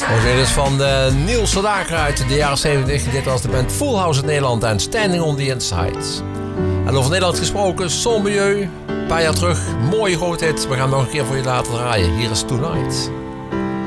Dit is van Niels Sedaka uit de jaren 70. Dit was de band Full House uit Nederland en Standing on the Inside. En over Nederland gesproken, Soul Milieu. Een paar jaar terug, mooie grootheid. We gaan nog een keer voor je laten draaien. Hier is Tonight.